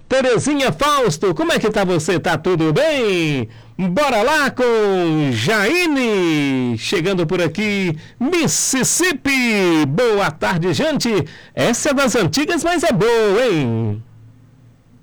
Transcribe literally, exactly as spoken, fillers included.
Terezinha Fausto, como é que tá você? Tá tudo bem? Bora lá com Jaine, chegando por aqui, Mississippi. Boa tarde, gente. Essa é das antigas, mas é boa, hein?